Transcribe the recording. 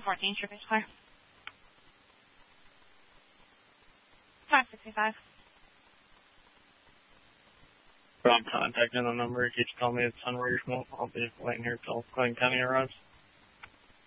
1014, Trooper Clear. 565. I'm contacting the number. Could you tell me it's Sunridge Mall? I'll be waiting here till Glen County arrives.